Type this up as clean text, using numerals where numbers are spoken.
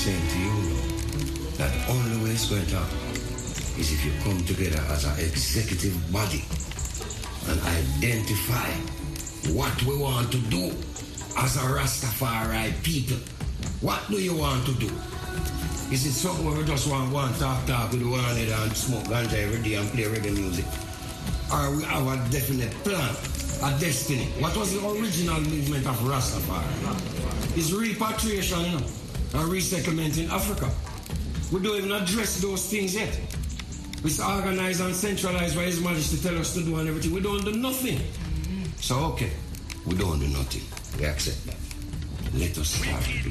saying to you now that the only way it's going to happen is if you come together as an executive body and identify what we want to do as a Rastafari people. What do you want to do? Is it something where we just want to talk with one head and smoke ganja every day and play reggae music? Or we have a definite plan, a destiny? What was the original movement of Rastafari? It's repatriation, you know, and resettlement in Africa. We don't even address those things yet. We organize and centralize what His Majesty tell us to do and everything. We don't do nothing. So, okay, we don't do nothing. We accept that. Let us start.